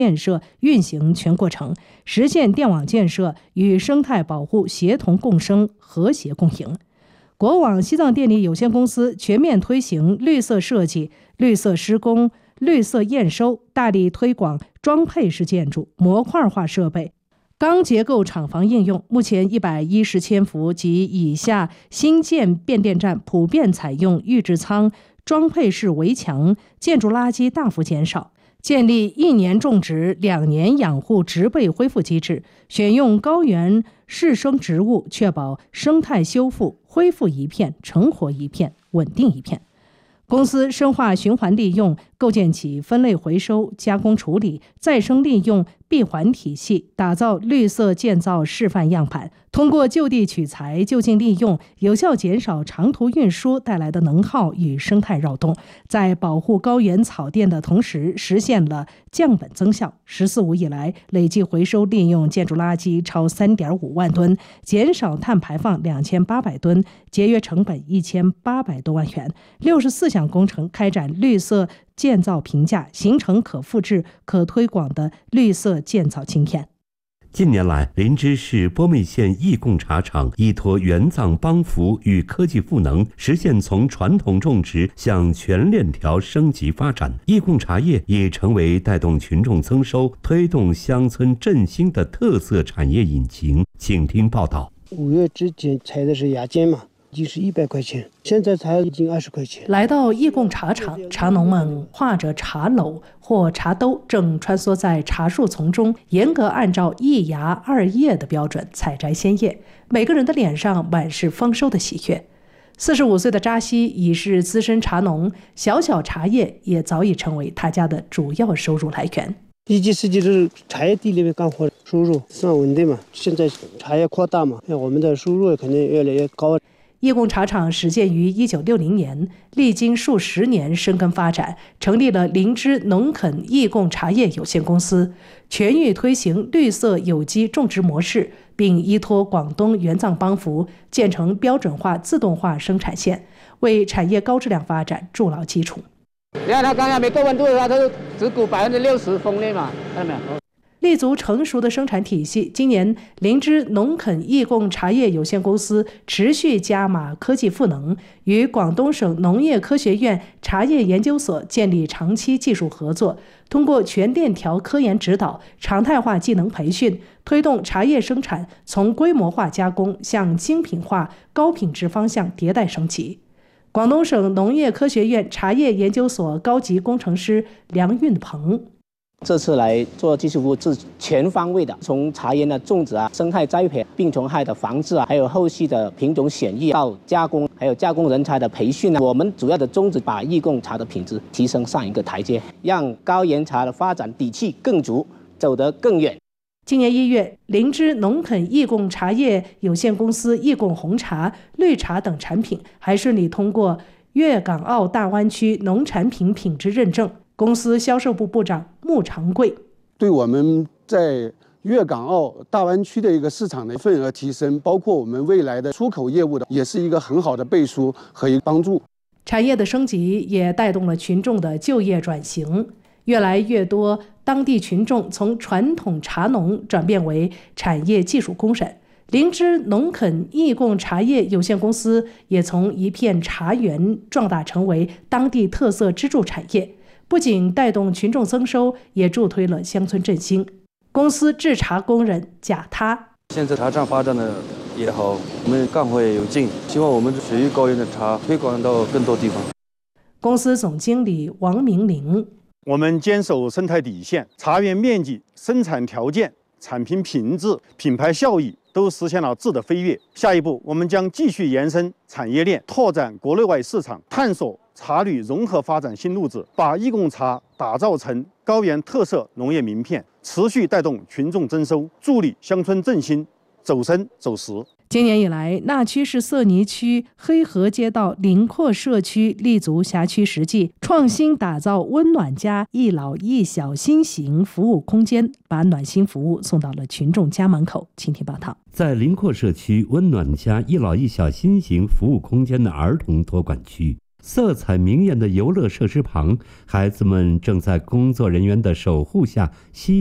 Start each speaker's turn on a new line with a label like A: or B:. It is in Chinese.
A: 建设运行全过程，实现电网建设与生态保护协同共生、和谐共赢。国网西藏电力有限公司全面推行绿色设计、绿色施工、绿色验收，大力推广装配式建筑、模块化设备、钢结构厂房应用。目前110千伏及以下新建变电站普遍采用预制仓、装配式围墙，建筑垃圾大幅减少。建立1年种植、2年养护植被恢复机制，选用高原适生植物，确保生态修复、恢复一片、成活一片、稳定一片。公司深化循环利用，构建起分类回收、加工处理、再生利用闭环体系，打造绿色建造示范样板，通过就地取材、就近利用，有效减少长途运输带来的能耗与生态扰动，在保护高原草甸的同时，实现了降本增效。“十四五”以来，累计回收利用建筑垃圾超3.5万吨，减少碳排放2800吨，节约成本1800多万元。64项工程开展绿色建造评价，形成可复制、可推广的绿色建造经验。
B: 近年来，林芝市波密县义贡茶厂依托援藏帮扶与科技赋能，实现从传统种植向全链条升级发展。义贡茶叶已成为带动群众增收、推动乡村振兴的特色产业引擎。请听报道。
C: 5月之前采的是芽尖嘛，已经是100块钱，现在才已经20块钱。
A: 来到义贡茶厂，茶农们挎着茶篓或茶兜，正穿梭在茶树丛中，严格按照1芽2叶的标准采摘鲜叶，每个人的脸上满是丰收的喜悦。45岁的扎西已是资深茶农，小小茶叶也早已成为他家的主要收入来源。
C: 一级世纪是茶叶地里面干活，收入算稳定嘛。现在茶叶扩大嘛，我们的收入肯定越来越高。
A: 义贡茶厂始建于1960年，历经数十年深耕发展，成立了林芝农垦义贡茶叶有限公司，全域推行绿色有机种植模式，并依托广东援藏帮扶，建成标准化自动化生产线，为产业高质量发展筑牢基础。
D: 你看它刚才没够温度的话，它就只鼓60%风力嘛，看到没有？
A: 立足成熟的生产体系，今年林芝农垦义贡茶叶有限公司持续加码科技赋能，与广东省农业科学院茶叶研究所建立长期技术合作，通过全链条科研指导、常态化技能培训，推动茶叶生产从规模化加工向精品化、高品质方向迭代升级。广东省农业科学院茶叶研究所高级工程师梁运鹏。
E: 这次来做技术服务是全方位的，从茶园的种植生态栽培、病虫害的防治还有后续的品种选育到加工，还有加工人才的培训我们主要的宗旨把义贡茶的品质提升上一个台阶，让高原茶的发展底气更足，走得更远。
A: 今年1月，林芝农垦义贡茶叶有限公司义贡红茶、绿茶等产品还顺利通过粤港澳大湾区农产品品质认证。公司销售部部长穆长贵
F: 对我们在粤港澳大湾区的一个市场的份额提升，包括我们未来的出口业务的，也是一个很好的背书和一个帮助。
A: 产业的升级也带动了群众的就业转型，越来越多当地群众从传统茶农转变为产业技术工人。林芝农垦义贡茶叶有限公司也从一片茶园壮大成为当地特色支柱产业，不仅带动群众增收，也助推了乡村振兴。公司制茶工人贾他：
G: 现在茶厂发展的也好，我们干活也有劲，希望我们水域高原的茶推广到更多地方。
A: 公司总经理王明玲：
H: 我们坚守生态底线，茶园面积、生产条件、产品品质、品牌效益都实现了质的飞跃。下一步，我们将继续延伸产业链，拓展国内外市场，探索茶旅融合发展新路子，把义贡茶打造成高原特色农业名片，持续带动群众增收，助力乡村振兴走深走实。
A: 今年以来，那曲市色泥区黑河街道林廓社区立足辖区实际，创新打造温暖家一老一小新型服务空间，把暖心服务送到了群众家门口。请听报道。
B: 在林廓社区温暖家一老一小新型服务空间的儿童托管区， 色彩明艳的游乐设施旁，孩子们正在工作人员的守护下嬉